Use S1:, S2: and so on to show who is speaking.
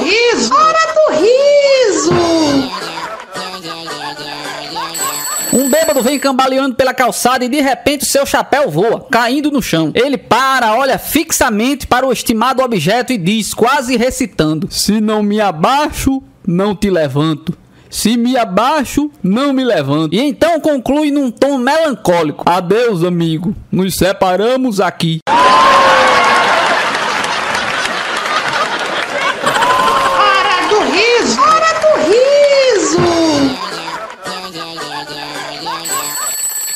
S1: riso! Hora do riso!
S2: Um bêbado vem cambaleando pela calçada e de repente seu chapéu voa, caindo no chão. Ele para, olha fixamente para o estimado objeto e diz, quase recitando: se não me abaixo, não te levanto. Se me abaixo, não me levanto. E então conclui num tom melancólico: adeus, amigo, nos separamos aqui.